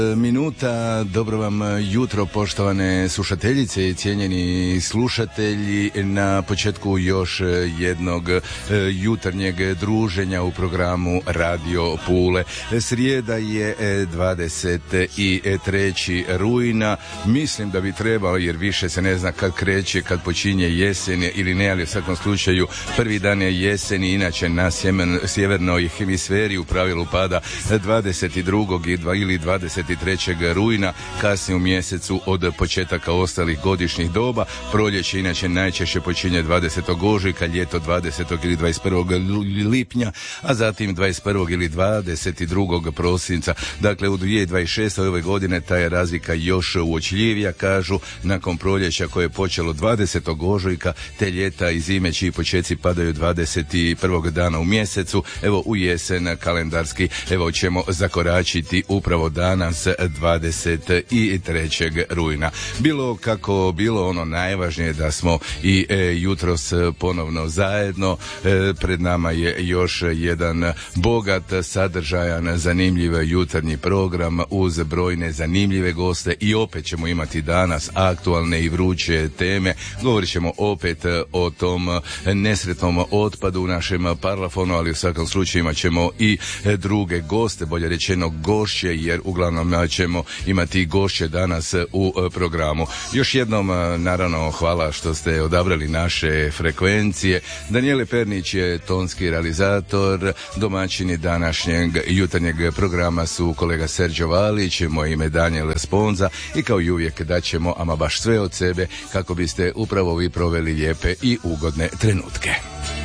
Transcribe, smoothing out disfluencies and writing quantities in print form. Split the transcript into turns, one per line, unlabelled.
Minuta, dobro vam jutro poštovane slušateljice i cijenjeni slušatelji, na početku još jednog jutarnjeg druženja u programu Radio Pule. Srijeda je 23. rujna, mislim da bi trebalo, jer više se ne zna kad kreće, kad počinje jesen ili ne, ali u svakom slučaju prvi dan je jeseni, inače na sjevernoj hemisferi u pravilu pada 22. ili 23. rujna, kasnije u mjesecu od početaka ostalih godišnjih doba. Proljeće inače najčešće počinje 20. ožujka, ljeto 20. ili 21. lipnja, a zatim 21. ili 22. prosinca. Dakle, u 2026. ove godine ta je razlika još uočljivija, kažu, nakon proljeća koje je počelo 20. ožujka, te ljeta i zime čiji početci padaju 21. dana u mjesecu. Evo, u jesen kalendarski, evo, ćemo zakoračiti upravo danas 23. rujna. Bilo kako bilo, ono najvažnije da smo i jutros ponovno zajedno. Pred nama je još jedan bogat, sadržajan, zanimljiv jutarnji program uz brojne zanimljive goste i opet ćemo imati danas aktualne i vruće teme. Govorit ćemo opet o tom nesretnom otpadu u našem parlafonu, ali u svakom slučaju imat ćemo i druge goste, bolje rečeno gošće, jer uglavnom ćemo imati gošće danas u programu. Još jednom, naravno, hvala što ste odabrali naše frekvencije. Daniele Pernić je tonski realizator, domaćini današnjeg jutarnjeg programa su kolega Serđo Valić, moje ime Daniel Sponza i kao i uvijek daćemo ama baš sve od sebe kako biste upravo vi proveli lijepe i ugodne trenutke.